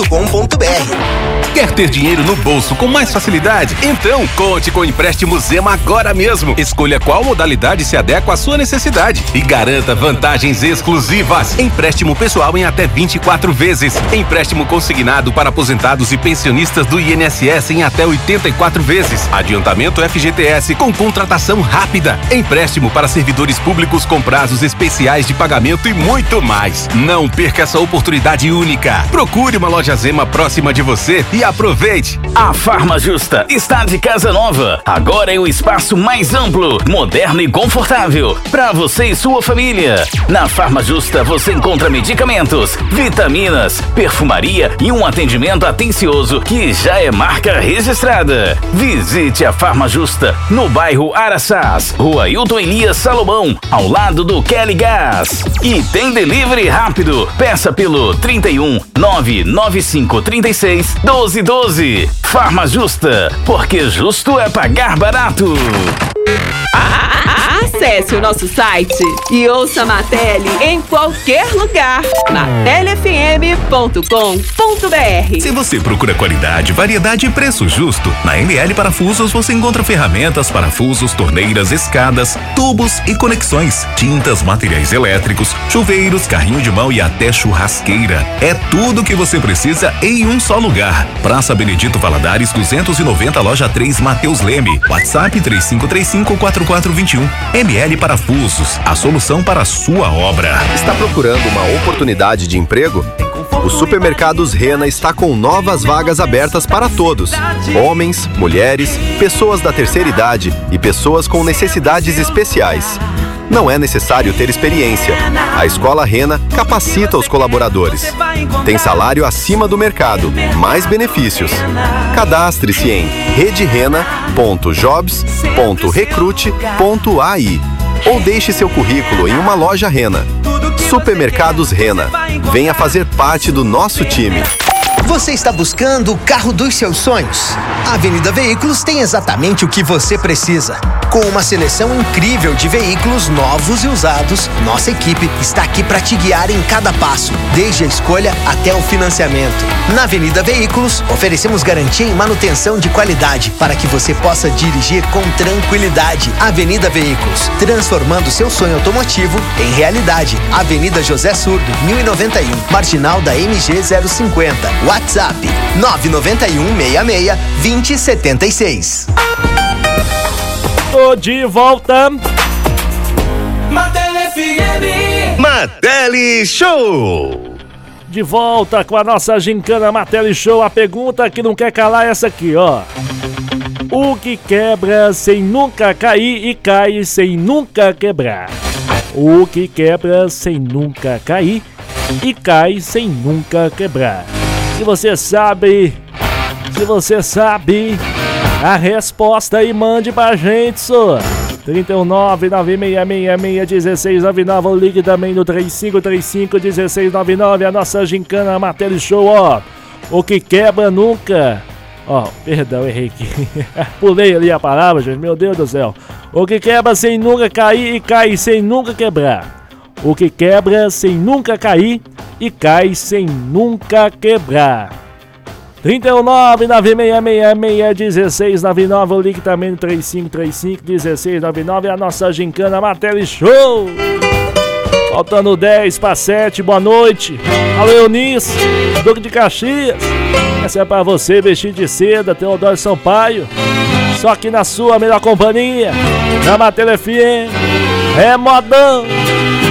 Quer ter dinheiro no bolso com mais facilidade? Então, conte com o empréstimo Zema agora mesmo. Escolha qual modalidade se adequa à sua necessidade e garanta vantagens exclusivas. Empréstimo pessoal em até 24 vezes. Empréstimo consignado para aposentados e pensionistas do INSS em até 84 vezes. Adiantamento FGTS com contratação rápida. Empréstimo para servidores públicos com prazos especiais de pagamento e muito mais. Não perca essa oportunidade única. Procure uma loja Zema próxima de você e aproveite. A Farma Justa está de casa nova. Agora é o espaço mais amplo, moderno e confortável para você e sua família. Na Farma Justa você encontra medicamentos, vitaminas, perfumaria e um atendimento atencioso que já é marca registrada. Visite a Farma Justa no bairro Araçás, Rua Hilton Elias Salomão, ao lado do Kelly Gás. E tem delivery rápido. Peça pelo 31 995 36 1212. Farma Justa, porque justo é pagar barato. Acesse o nosso site e ouça a Martele em qualquer lugar. martelefm.com.br. Se você procura qualidade, variedade e preço justo, na ML Parafusos você encontra ferramentas, parafusos, torneiras, escadas, tubos e conexões, tintas, materiais elétricos, chuveiros, carrinho de mão e até churrasqueira. É tudo o que você precisa em um só lugar. Praça Benedito Valadares 290, loja 3, Mateus Leme. WhatsApp 3535-4421. ML Parafusos, a solução para a sua obra. Está procurando uma oportunidade de emprego? O Supermercados Rena está com novas vagas abertas para todos. Homens, mulheres, pessoas da terceira idade e pessoas com necessidades especiais. Não é necessário ter experiência. A Escola Rena capacita os colaboradores. Tem salário acima do mercado, mais benefícios. Cadastre-se em redrena.jobs.recrute.ai ou deixe seu currículo em uma loja Rena. Supermercados Rena. Venha fazer parte do nosso time. Você está buscando o carro dos seus sonhos? A Avenida Veículos tem exatamente o que você precisa. Com uma seleção incrível de veículos novos e usados, nossa equipe está aqui para te guiar em cada passo, desde a escolha até o financiamento. Na Avenida Veículos, oferecemos garantia em manutenção de qualidade para que você possa dirigir com tranquilidade. Avenida Veículos, transformando seu sonho automotivo em realidade. Avenida José Surdo, 1091, marginal da MG 050. WhatsApp 99166-2076. Tô de volta. Martele FM. Martele Show. De volta com a nossa gincana Martele Show. A pergunta que não quer calar é essa aqui, ó. O que quebra sem nunca cair e cai sem nunca quebrar? O que quebra sem nunca cair e cai sem nunca quebrar? Se você sabe a resposta aí, mande pra gente, só. 319-9666-1699 ou ligue também no 3535-1699, a nossa gincana Martele Show, ó. O que quebra nunca... Ó, perdão, errei aqui. Pulei ali a palavra, gente, meu Deus do céu. O que quebra sem nunca cair e cai sem nunca quebrar? O que quebra sem nunca cair e cai sem nunca quebrar. 319-9666-1699 ou ligue também no 3535-1699, a nossa gincana Martele Show. Faltando 10 para 7, boa noite. Alô, Eunice, Duque de Caxias. Essa é pra você, vestido de seda, Teodoro Sampaio. Só aqui na sua melhor companhia, na Martele FM. É modão.